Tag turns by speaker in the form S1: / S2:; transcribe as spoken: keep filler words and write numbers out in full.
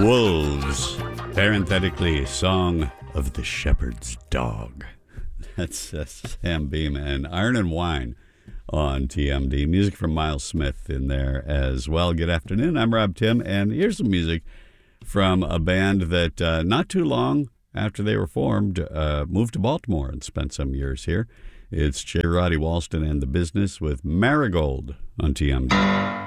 S1: Wolves, parenthetically, Song of the Shepherd's Dog. That's, that's Sam Beam and Iron and Wine on T M D. Music from Miles Smith in there as well. Good afternoon. I'm Rob Tim, and here's some music from a band that uh, not too long after they were formed uh, moved to Baltimore and spent some years here. It's J. Roddy Walston and the Business with Marigold on T M D.